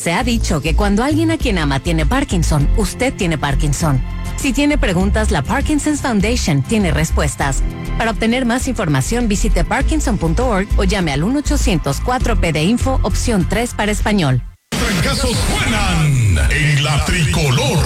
Se ha dicho que cuando alguien a quien ama tiene Parkinson, usted tiene Parkinson. Si tiene preguntas, la Parkinson's Foundation tiene respuestas. Para obtener más información, visite parkinson.org o llame al 1-800-4PD Info, opción 3 para español. Fracasos suenan en la tricolor.